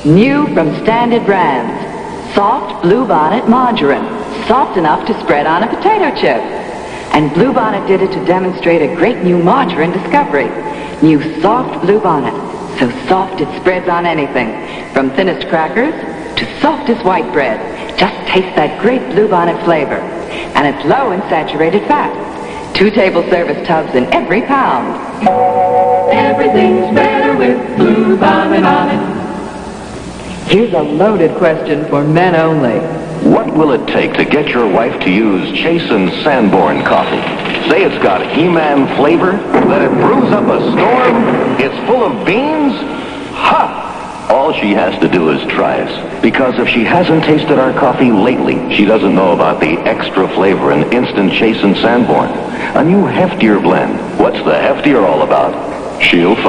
New from Standard Brands. Soft Bluebonnet margarine. Soft enough to spread on a potato chip. And Bluebonnet did it to demonstrate a great new margarine discovery. New soft Bluebonnet. So soft it spreads on anything. From thinnest crackers to softest white bread. Just taste that great Bluebonnet flavor. And it's low in saturated fat. 2 table service tubs in every pound. Everything's better with Bluebonnet on it. Here's a loaded question for men only. What will it take to get your wife to use Chasen Sanborn coffee? Say it's got He-Man flavor, that it brews up a storm, it's full of beans? Ha! All she has to do is try us. Because if she hasn't tasted our coffee lately, she doesn't know about the extra flavor in Instant Chasen Sanborn. A new heftier blend. What's the heftier all about? She'll find